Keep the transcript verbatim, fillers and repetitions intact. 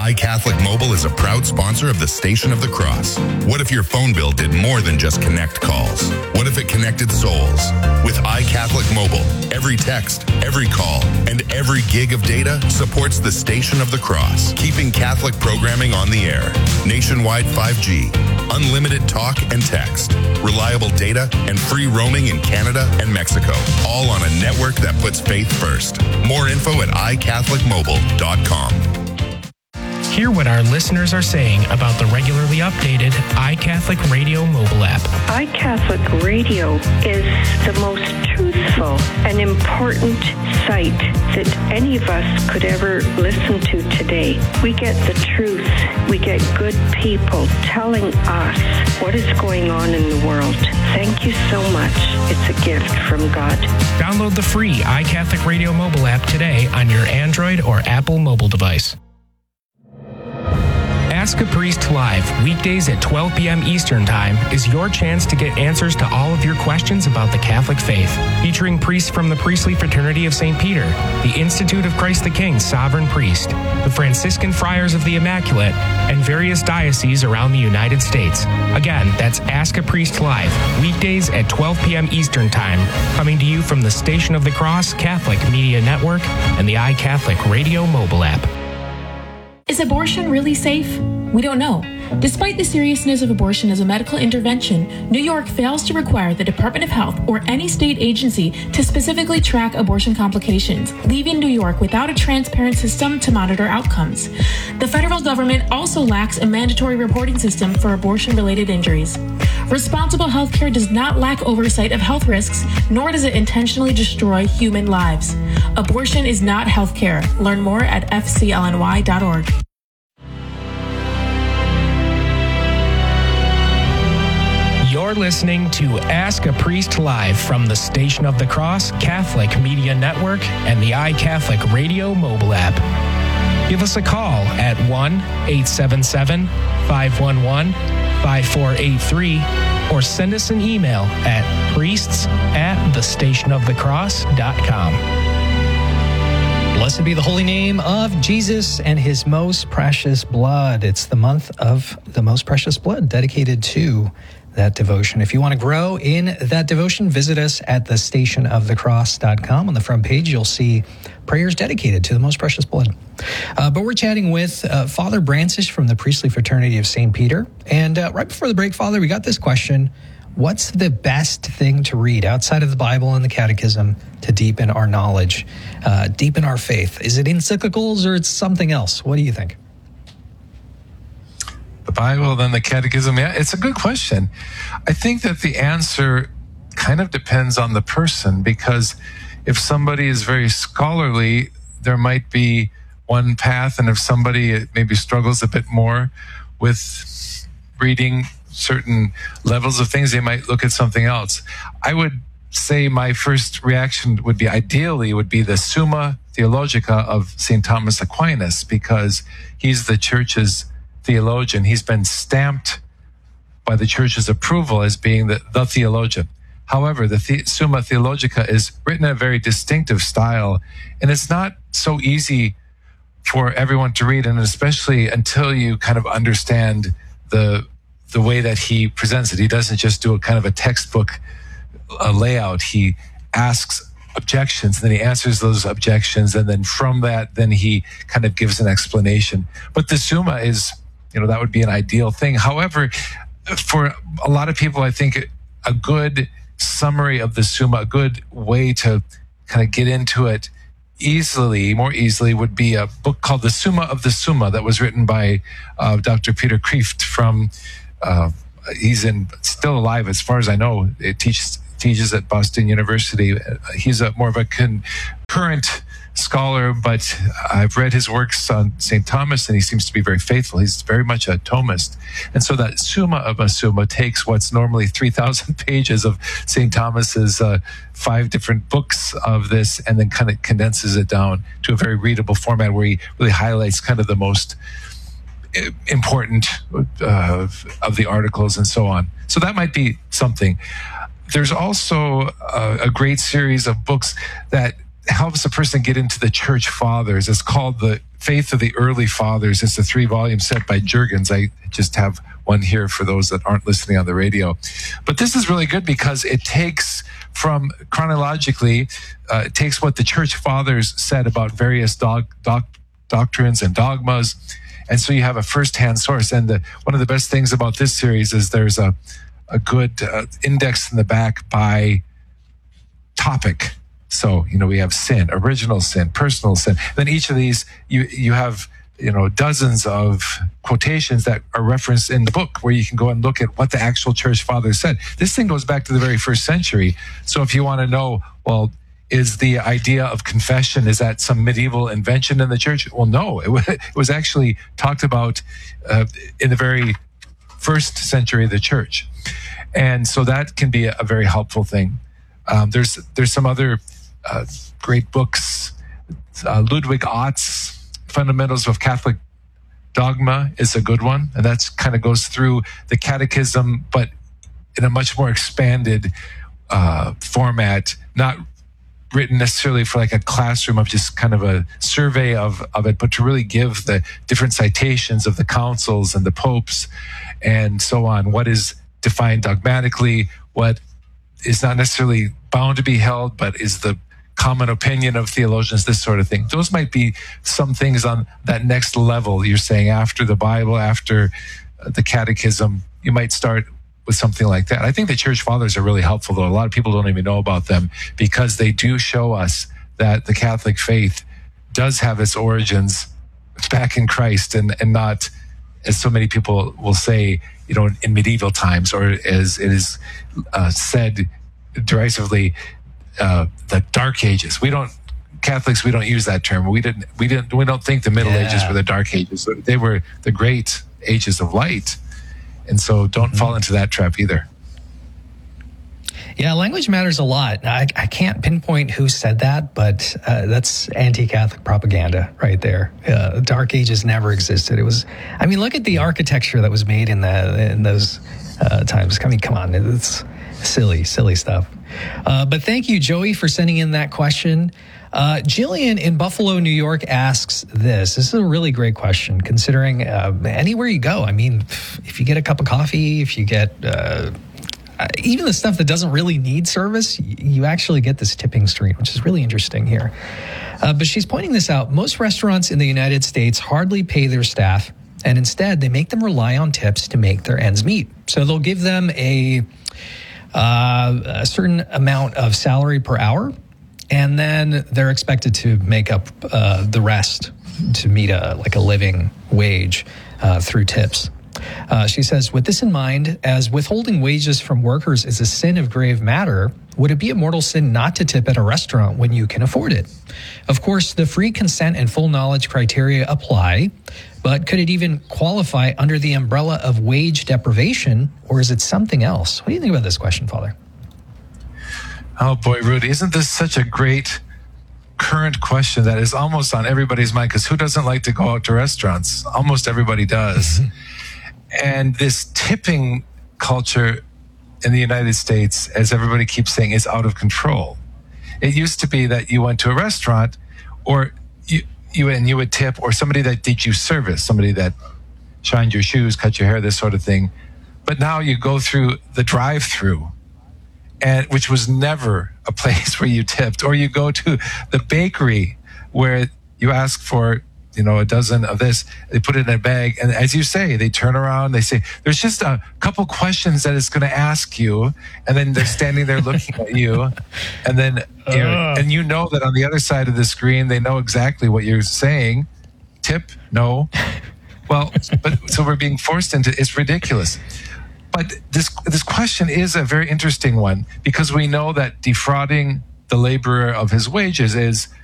iCatholic Mobile is a proud sponsor of the Station of the Cross. What if your phone bill did more than just connect calls? What if it connected souls? With iCatholic Mobile, every text, every call, and every gig of data supports the Station of the Cross, keeping Catholic programming on the air. Nationwide five G, unlimited talk and text, reliable data, and free roaming in Canada and Mexico, all on a network that puts faith first. More info at i catholic mobile dot com. Hear what our listeners are saying about the regularly updated iCatholic Radio mobile app. iCatholic Radio is the most truthful and important site that any of us could ever listen to today. We get the truth. We get good people telling us what is going on in the world. Thank you so much. It's a gift from God. Download the free iCatholic Radio mobile app today on your Android or Apple mobile device. Ask a Priest Live, weekdays at twelve p.m. Eastern Time, is your chance to get answers to all of your questions about the Catholic faith. Featuring priests from the Priestly Fraternity of Saint Peter, the Institute of Christ the King Sovereign Priest, the Franciscan Friars of the Immaculate, and various dioceses around the United States. Again, that's Ask a Priest Live, weekdays at twelve p.m. Eastern Time, coming to you from the Station of the Cross Catholic Media Network and the iCatholic Radio mobile app. Is abortion really safe? We don't know. Despite the seriousness of abortion as a medical intervention, New York fails to require the Department of Health or any state agency to specifically track abortion complications, leaving New York without a transparent system to monitor outcomes. The federal government also lacks a mandatory reporting system for abortion-related injuries. Responsible healthcare does not lack oversight of health risks, nor does it intentionally destroy human lives. Abortion is not healthcare. Learn more at f c l n y dot org. You're listening to Ask a Priest Live from the Station of the Cross Catholic Media Network and the iCatholic Radio mobile app. Give us a call at one eight seven seven, five one one, five four eight three or send us an email at priests at the station of the cross dot com. Blessed be the holy name of Jesus and his most precious blood. It's the month of the most precious blood dedicated to that devotion. If you want to grow in that devotion, visit us at the station of the cross dot com. On the front page, you'll see prayers dedicated to the most precious blood. Uh, but we're chatting with uh, Father Brancisz from the Priestly Fraternity of Saint Peter. And uh, right before the break, Father, we got this question. What's the best thing to read outside of the Bible and the Catechism to deepen our knowledge, uh, deepen our faith? Is it encyclicals or it's something else? What do you think? The Bible, then the Catechism? Yeah, it's a good question. I think that the answer kind of depends on the person, because if somebody is very scholarly, there might be one path, and if somebody maybe struggles a bit more with reading certain levels of things, they might look at something else. I would say my first reaction would be, ideally, would be the Summa Theologica of Saint Thomas Aquinas, because he's the Church's theologian. He's been stamped by the Church's approval as being the, the theologian. However, the, the Summa Theologica is written in a very distinctive style, and it's not so easy for everyone to read, and especially until you kind of understand the the way that he presents it. He doesn't just do a kind of a textbook uh, layout. He asks objections, and then he answers those objections, and then from that, then he kind of gives an explanation. But the Summa is, you know, that would be an ideal thing. However, for a lot of people, I think a good summary of the Summa, a good way to kind of get into it easily, more easily, would be a book called The Summa of the Summa that was written by uh, Doctor Peter Kreeft from, uh, he's in still alive as far as I know. It teaches teaches at Boston University. He's a more of a concurrent scholar, but I've read his works on Saint Thomas, and he seems to be very faithful. He's very much a Thomist. And so that Summa of a Summa takes what's normally three thousand pages of Saint Thomas's uh, five different books of this, and then kind of condenses it down to a very readable format where he really highlights kind of the most important uh, of the articles and so on. So that might be something. There's also a, a great series of books that helps a person get into the church fathers. It's called The Faith of the Early Fathers. It's a three-volume set by Jurgens. I just have one here for those that aren't listening on the radio. But this is really good because it takes from chronologically, uh, it takes what the church fathers said about various doc, doc, doctrines and dogmas. And so you have a first-hand source. And the, one of the best things about this series is there's a, a good uh, index in the back by topic. So, you know, we have sin, original sin, personal sin. Then each of these, you you have, you know, dozens of quotations that are referenced in the book where you can go and look at what the actual church fathers said. This thing goes back to the very first century. So if you want to know, well, is the idea of confession, is that some medieval invention in the church? Well, no, it was, it was actually talked about uh, in the very first century of the church. And so that can be a, a very helpful thing. Um, there's there's some other uh, great books. Uh, Ludwig Ott's Fundamentals of Catholic Dogma is a good one, and that's kind of goes through the catechism, but in a much more expanded uh, format, not written necessarily for like a classroom of just kind of a survey of, of it, but to really give the different citations of the councils and the popes and so on. What is defined dogmatically, what is not necessarily bound to be held, but is the common opinion of theologians, this sort of thing. Those might be some things on that next level. You're saying after the Bible, after the catechism, you might start with something like that. I think the church fathers are really helpful, though. A lot of people don't even know about them because they do show us that the Catholic faith does have its origins back in Christ and, and not, as so many people will say, you know, in medieval times, or as it is uh, said derisively, uh, the Dark Ages. We don't, Catholics, we don't use that term. We didn't, we didn't, we don't think the Middle yeah. Ages were the Dark Ages. They were the great ages of light. And so don't mm-hmm. fall into that trap either. Yeah, language matters a lot. I, I can't pinpoint who said that, but uh, that's anti-Catholic propaganda right there. Uh, Dark Ages never existed. It was, I mean, look at the architecture that was made in the in those uh, times. I mean, come on, it's silly, silly stuff. Uh, but thank you, Joey, for sending in that question. Uh, Jillian in Buffalo, New York asks this. This is a really great question, considering uh, anywhere you go. I mean, if you get a cup of coffee, if you get... Uh, Uh, even the stuff that doesn't really need service, you actually get this tipping stream, which is really interesting here. Uh, but she's pointing this out. Most restaurants in the United States hardly pay their staff, and instead they make them rely on tips to make their ends meet. So they'll give them a, uh, a certain amount of salary per hour, and then they're expected to make up uh, the rest to meet a like a living wage uh, through tips. Uh, she says, with this in mind, as withholding wages from workers is a sin of grave matter, would it be a mortal sin not to tip at a restaurant when you can afford it? Of course, the free consent and full knowledge criteria apply, but could it even qualify under the umbrella of wage deprivation, or is it something else? What do you think about this question, Father? Oh boy, Rudy, isn't this such a great current question that is almost on everybody's mind? Because who doesn't like to go out to restaurants? Almost everybody does. And this tipping culture in the United States, as everybody keeps saying, is out of control. It used to be that you went to a restaurant, or you, you and you would tip, or somebody that did you service, somebody that shined your shoes, cut your hair, this sort of thing. But now you go through the drive-through, and which was never a place where you tipped, or you go to the bakery where you ask for, you know, a dozen of this, they put it in a bag. And as you say, they turn around, they say, there's just a couple questions that it's going to ask you. And then they're standing there looking at you. And then, you know, and you know that on the other side of the screen, they know exactly what you're saying. Tip? No. Well, but so we're being forced into, it's ridiculous. But this, this question is a very interesting one, because we know that defrauding the laborer of his wages is